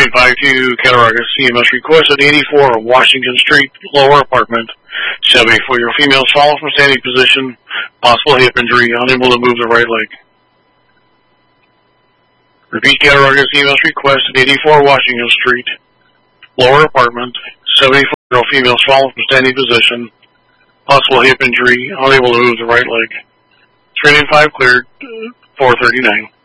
3952 Cattaraugus CMS request at 84 Washington Street, lower apartment. 74-year-old female is fallen from standing position, possible hip injury, unable to move the right leg. Repeat Cattaraugus CMS request at 84 Washington Street, lower apartment. 74-year-old female is fallen from standing position, possible hip injury, unable to move the right leg. 395 cleared, 439.